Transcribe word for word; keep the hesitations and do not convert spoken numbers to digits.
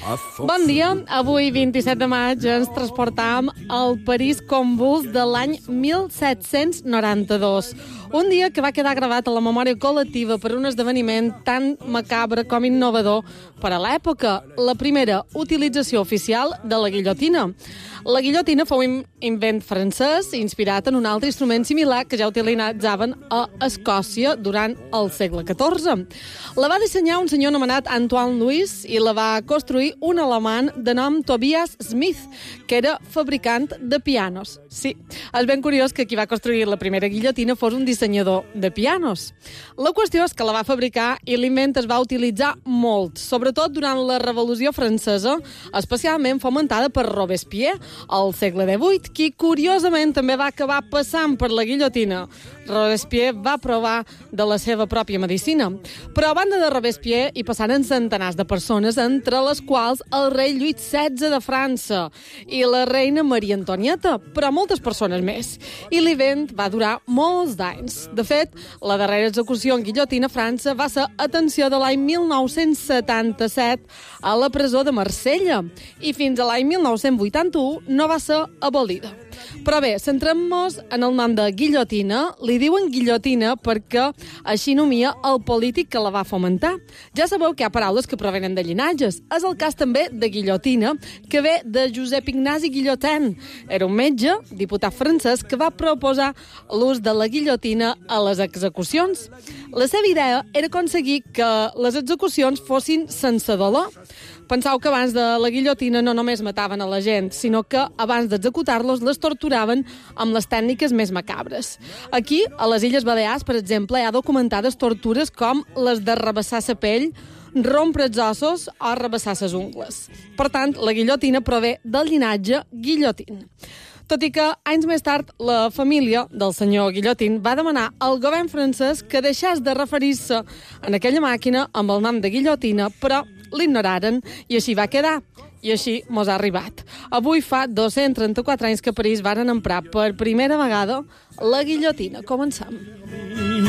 Bon dia. Avui, vint-i-set de maig, ens transportam al París convuls de l'any mil set-cents noranta-dos. Un dia que va quedar gravat a la memòria col·lectiva per un esdeveniment tan macabre com innovador per a l'època, la primera utilització oficial de la guillotina. La guillotina fou un invent francès inspirat en un altre instrument similar que ja utilitzaven a Escòcia durant el segle catorze. La va dissenyar un senyor anomenat Antoine Louis i la va construir un alemany de nom Tobias Smith, que era fabricant de pianos. Sí, és ben curiós que qui va construir la primera guillotina fos un dissenyador de pianos. La qüestió és que la va fabricar i l'invent es va utilitzar molt, sobretot durant la Revolució Francesa, especialment fomentada per Robespierre, al segle divuit, qui curiosament també va acabar passant per la guillotina. Robespierre va provar de la seva pròpia medicina. Però a banda de Robespierre hi passaren centenars de persones, entre les quals el rei Lluís setze de França i la reina Maria Antonieta, però moltes persones més. I l'invent va durar molts d'anys. De fet, la darrera execució en guillotina a França va ser, atenció, de l'any mil nou-cents setanta-set a la presó de Marsella i fins a l'any mil nou-cents vuitanta-u no va ser abolida. Però bé, centrem-nos en el nom de guillotina. Li diuen guillotina perquè així nomia el polític que la va fomentar. Ja sabeu que hi ha paraules que provenen de llinatges. És el cas també de guillotina, que ve de Josep Ignasi Guillotin. Era un metge, diputat francès, que va proposar l'ús de la guillotina a les execucions. La seva idea era aconseguir que les execucions fossin sense dolor. Penseu que abans de la guillotina no només mataven a la gent, sinó que abans d'executar-los les torturaven amb les tècniques més macabres. Aquí, a les Illes Balears, per exemple, hi ha documentades tortures com les de rebassar la pell, rompre els ossos o rebassar les ungles. Per tant, la guillotina prové del llinatge Guillotin. Tot i que, anys més tard, la família del senyor Guillotin va demanar al govern francès que deixés de referir-se en aquella màquina amb el nom de guillotina, però l'ignoraren i així va quedar. I així mos ha arribat. Avui fa dos-cents trenta-quatre anys que a París varen emprar per primera vegada la guillotina. Comencem.